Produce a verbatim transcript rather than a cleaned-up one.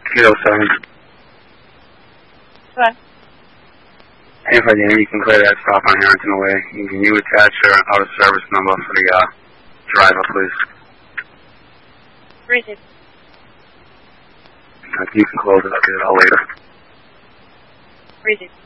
eight oh seven. What? Hey, if I can, you can clear that stop on Harrington Way. Can you attach your out of service number for the uh, driver, please? Read it. You can close it. I'll get it out later. Read it.